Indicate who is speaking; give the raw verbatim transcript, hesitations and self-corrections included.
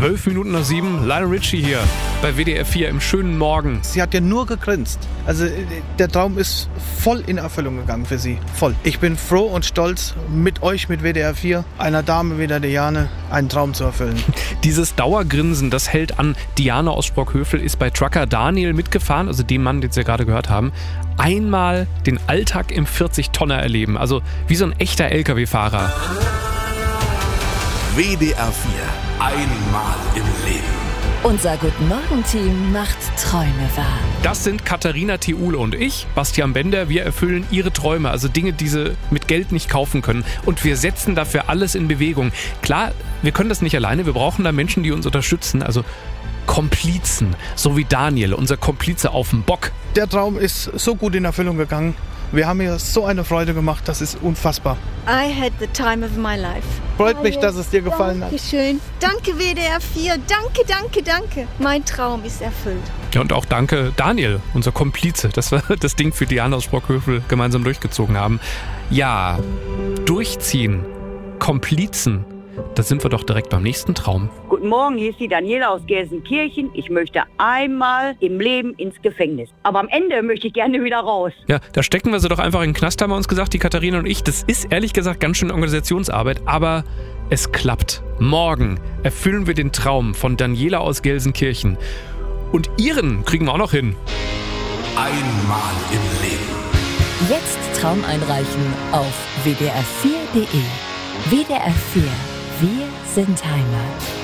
Speaker 1: Zwölf Minuten nach sieben, Lionel Richie hier bei W D R vier im schönen Morgen.
Speaker 2: Sie hat ja nur gegrinst. Also der Traum ist voll in Erfüllung gegangen für sie. Voll. Ich bin froh und stolz, mit euch, mit W D R vier, einer Dame wie der Diane, einen Traum zu erfüllen.
Speaker 1: Dieses Dauergrinsen, das hält an. Diane aus Sprockhövel ist bei Trucker Daniel mitgefahren, also dem Mann, den Sie ja gerade gehört haben. Einmal den Alltag im vierzig-Tonner erleben, also wie so ein echter L K W-Fahrer.
Speaker 3: W D R vier, einmal im Leben.
Speaker 4: Unser Guten Morgen-Team macht Träume wahr.
Speaker 1: Das sind Katharina Thiule und ich, Bastian Bender. Wir erfüllen ihre Träume, also Dinge, die sie mit Geld nicht kaufen können. Und wir setzen dafür alles in Bewegung. Klar, wir können das nicht alleine. Wir brauchen da Menschen, die uns unterstützen. Also Komplizen, so wie Daniel, unser Komplize auf dem Bock.
Speaker 2: Der Traum ist so gut in Erfüllung gegangen. Wir haben mir so eine Freude gemacht, das ist unfassbar.
Speaker 5: I had the time of my life.
Speaker 2: Freut mich, dass es dir gefallen hat.
Speaker 5: Dankeschön. Danke W D R vier. Danke, danke, danke. Mein Traum ist erfüllt.
Speaker 1: Ja, und auch danke Daniel, unser Komplize, dass wir das Ding für Diana aus Sprockhövel gemeinsam durchgezogen haben. Ja, durchziehen, Komplizen, da sind wir doch direkt beim nächsten Traum.
Speaker 6: Guten Morgen, hier ist die Daniela aus Gelsenkirchen. Ich möchte einmal im Leben ins Gefängnis. Aber am Ende möchte ich gerne wieder raus.
Speaker 1: Ja, da stecken wir sie doch einfach in den Knast, haben wir uns gesagt, die Katharina und ich. Das ist ehrlich gesagt ganz schön Organisationsarbeit, aber es klappt. Morgen erfüllen wir den Traum von Daniela aus Gelsenkirchen. Und ihren kriegen wir auch noch hin.
Speaker 3: Einmal im Leben.
Speaker 4: Jetzt Traum einreichen auf w d r vier punkt d e. W D R vier, wir sind Heimat.